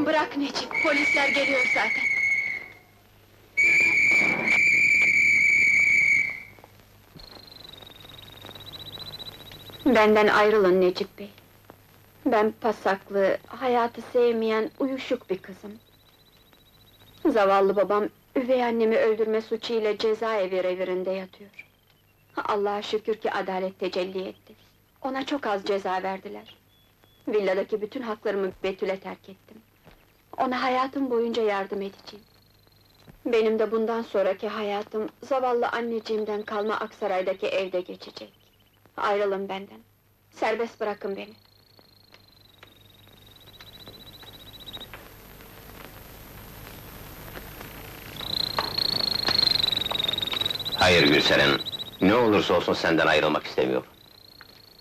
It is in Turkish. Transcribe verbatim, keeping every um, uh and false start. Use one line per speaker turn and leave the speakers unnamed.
Bırak Necip, polisler geliyor zaten. Benden ayrılın Necip Bey. Ben pasaklı, hayatı sevmeyen, uyuşuk bir kızım. Zavallı babam, üvey annemi öldürme suçu ile cezaevi revirinde yatıyor. Allah'a şükür ki adalet tecelli etti. Ona çok az ceza verdiler. Villadaki bütün haklarımı Betül'e terk ettim. Ona hayatım boyunca yardım edeceğim. Benim de bundan sonraki hayatım, zavallı anneciğimden kalma Aksaray'daki evde geçecek. Ayrılın benden. Serbest bırakın beni.
Hayır Gülseren, ne olursa olsun senden ayrılmak istemiyor.